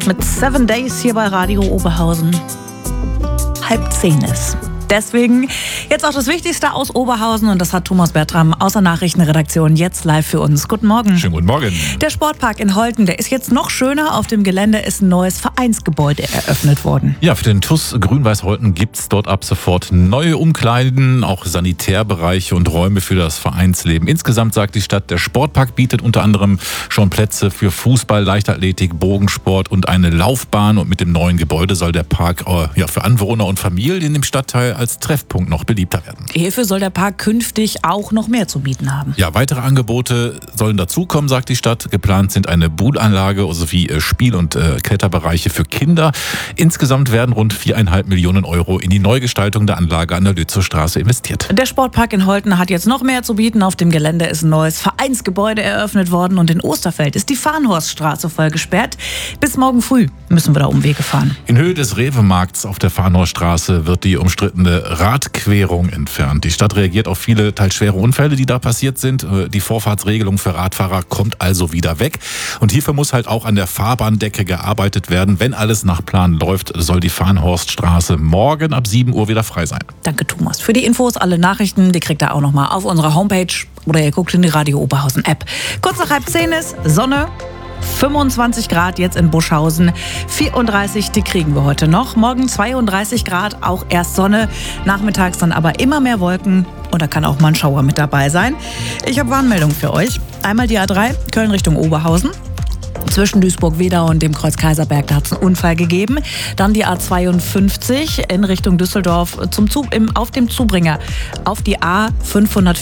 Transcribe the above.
mit 7 Days hier bei Radio Oberhausen. 9:30 ist. Deswegen jetzt auch das Wichtigste aus Oberhausen und das hat Thomas Bertram aus der Nachrichtenredaktion jetzt live für uns. Guten Morgen. Schönen guten Morgen. Der Sportpark in Holten, der ist jetzt noch schöner. Auf dem Gelände ist ein neues Vereinsgebäude eröffnet worden. Ja, für den TuS Grün-Weiß Holten gibt es dort ab sofort neue Umkleiden, auch Sanitärbereiche und Räume für das Vereinsleben. Insgesamt sagt die Stadt, der Sportpark bietet unter anderem schon Plätze für Fußball, Leichtathletik, Bogensport und eine Laufbahn. Und mit dem neuen Gebäude soll der Park für Anwohner und Familien im Stadtteil als Treffpunkt noch beliebter werden. Hierfür soll der Park künftig auch noch mehr zu bieten haben. Ja, weitere Angebote sollen dazukommen, sagt die Stadt. Geplant sind eine Buhlanlage sowie Spiel- und Kletterbereiche für Kinder. Insgesamt werden rund 4,5 Millionen Euro in die Neugestaltung der Anlage an der Lützowstraße investiert. Der Sportpark in Holten hat jetzt noch mehr zu bieten. Auf dem Gelände ist ein neues Vereinsgebäude eröffnet worden und in Osterfeld ist die Farnhorststraße voll gesperrt. Bis morgen früh müssen wir da Umwege fahren. In Höhe des Rewe-Markts auf der Farnhorststraße wird die umstrittene Radquerung entfernt. Die Stadt reagiert auf viele, teils schwere Unfälle, die da passiert sind. Die Vorfahrtsregelung für Radfahrer kommt also wieder weg. Und hierfür muss halt auch an der Fahrbahndecke gearbeitet werden. Wenn alles nach Plan läuft, soll die Farnhorststraße morgen ab 7 Uhr wieder frei sein. Danke, Thomas. Für die Infos, alle Nachrichten, die kriegt ihr auch nochmal auf unserer Homepage oder ihr guckt in die Radio Oberhausen App. Kurz nach 9:30 ist Sonne. 25 Grad jetzt in Buschhausen, 34, die kriegen wir heute noch. Morgen 32 Grad, auch erst Sonne, nachmittags dann aber immer mehr Wolken und da kann auch mal ein Schauer mit dabei sein. Ich habe Warnmeldungen für euch. Einmal die A3, Köln Richtung Oberhausen. Zwischen Duisburg-Wedau und dem Kreuz Kaiserberg, da hat es einen Unfall gegeben. Dann die A52 in Richtung Düsseldorf auf dem Zubringer auf die A504.